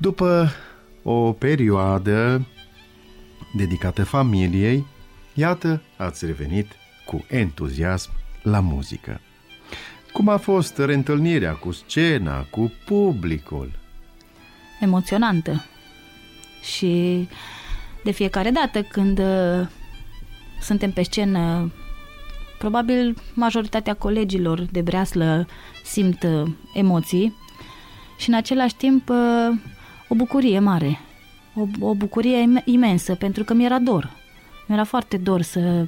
După o perioadă dedicată familiei, iată, ați revenit cu entuziasm la muzică. Cum a fost reîntâlnirea cu scena, cu publicul? Emoționantă. Și de fiecare dată când suntem pe scenă, probabil majoritatea colegilor de breaslă simt emoții și în același timp o bucurie mare, o bucurie imensă, pentru că mi-era dor. Mi-era foarte dor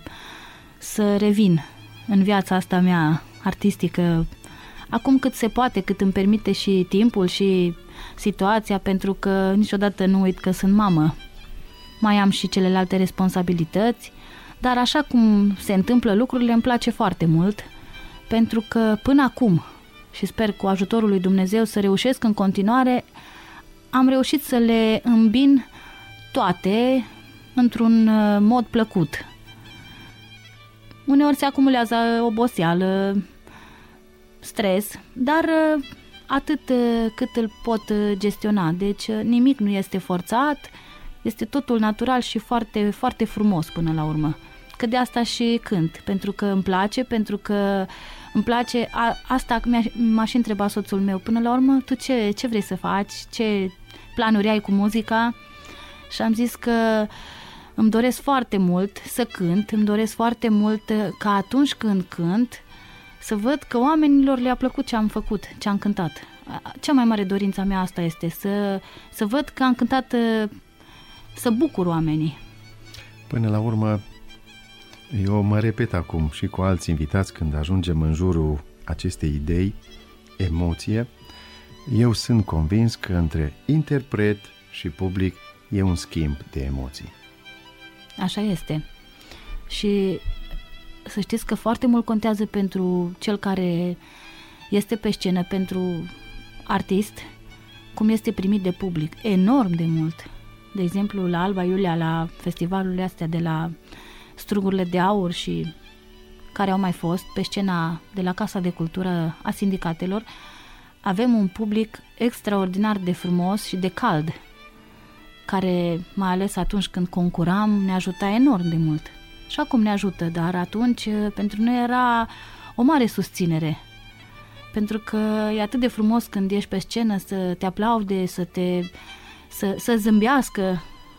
să revin în viața asta mea artistică, acum cât se poate, cât îmi permite și timpul și situația, pentru că niciodată nu uit că sunt mamă. Mai am și celelalte responsabilități, dar așa cum se întâmplă lucrurile, îmi place foarte mult, pentru că până acum, și sper cu ajutorul lui Dumnezeu să reușesc în continuare, am reușit să le îmbin toate într-un mod plăcut. Uneori se acumulează oboseală, stres, dar atât cât îl pot gestiona. Deci nimic nu este forțat, este totul natural și foarte, foarte frumos până la urmă. Că de asta și cânt, pentru că îmi place, îmi place, asta m-a și întrebat soțul meu, până la urmă, tu ce vrei să faci, ce planuri ai cu muzica? Și am zis că îmi doresc foarte mult să cânt, îmi doresc foarte mult ca atunci când cânt, să văd că oamenilor le-a plăcut ce am făcut, ce am cântat. Cea mai mare dorință mea asta este, să văd că am cântat, să bucur oamenii. Până la urmă, eu mă repet acum și cu alți invitați când ajungem în jurul acestei idei, emoție, eu sunt convins că între interpret și public e un schimb de emoții. Așa este. Și să știți că foarte mult contează pentru cel care este pe scenă, pentru artist, cum este primit de public. Enorm de mult. De exemplu, la Alba Iulia, la festivalurile astea de la Strugurile de Aur și care au mai fost pe scena de la Casa de Cultură a Sindicatelor, avem un public extraordinar de frumos și de cald, care, mai ales atunci când concuram, ne ajuta enorm de mult. Și acum ne ajută, dar atunci pentru noi era o mare susținere. Pentru că e atât de frumos când ești pe scenă să te aplaude, să zâmbească.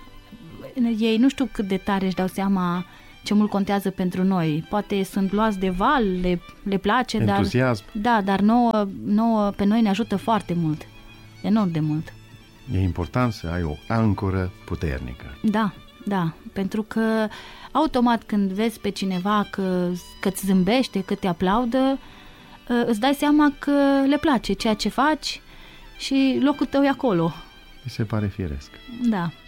Ei nu știu cât de tare își dau seama ce mult contează pentru noi. Poate sunt luați de val, le place, entuziasm. Dar nouă pe noi ne ajută foarte mult. Enorm de mult. E important să ai o ancoră puternică. Da, pentru că automat când vezi pe cineva că îți zâmbește, că te aplaudă, îți dai seama că le place ceea ce faci și locul tău e acolo. Mi se pare firesc. Da.